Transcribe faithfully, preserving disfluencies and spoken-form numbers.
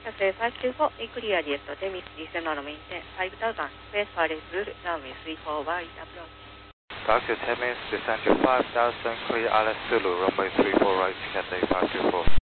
Cathay five two four, a clear jet, Demis, December maintain five thousand, space for the blue, runway three four wide approach. Doctor Temis, descend to five thousand, clear Alice Zulu, runway three four right, Cathay five two four.